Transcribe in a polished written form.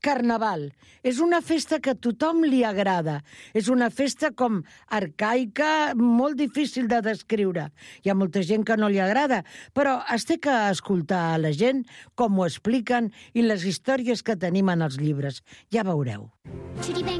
Carnaval. És una festa que a tothom li agrada. És una festa com arcaica, molt difícil de descriure. Hi ha molta gent que no li agrada, però es té que escoltar a la gent com ho expliquen i les històries que tenim en els llibres. Ja veureu.